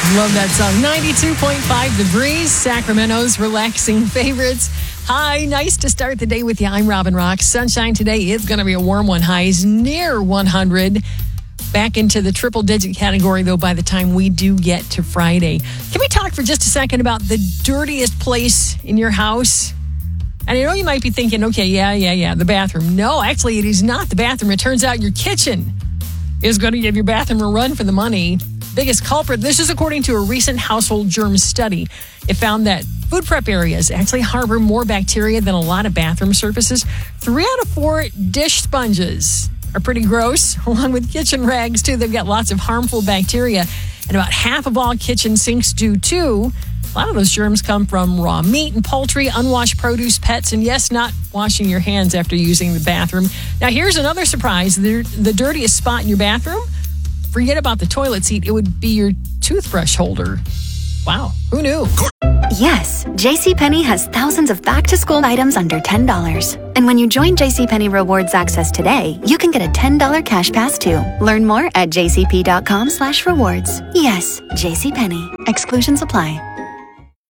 Love that song. 92.5 The Breeze, Sacramento's relaxing favorites. Hi, nice to start the day with you. I'm Robin Rock. Sunshine today. It's going to be a warm one. Highs near 100. Back into the triple-digit category, though, by the time we do get to Friday. Can we talk for just a second about the dirtiest place in your house? And I know you might be thinking, okay, yeah, the bathroom. No, actually, it is not the bathroom. It turns out your kitchen is going to give your bathroom a run for the money. Biggest culprit, this is according to a recent household germ study. It found that food prep areas actually harbor more bacteria than a lot of bathroom surfaces. 3 out of 4 dish sponges are pretty gross, along with kitchen rags, too. They've got lots of harmful bacteria, and about half of all kitchen sinks do, too. A lot of those germs come from raw meat and poultry, unwashed produce, pets, and yes, not washing your hands after using the bathroom. Now, here's another surprise. The dirtiest spot in your bathroom, forget about the toilet seat, it would be your toothbrush holder. Wow, who knew? Yes, JCPenney has thousands of back-to-school items under $10. And when you join JCPenney Rewards Access today, you can get a $10 cash pass too. Learn more at jcp.com/rewards. Yes, JCPenney. Exclusions apply.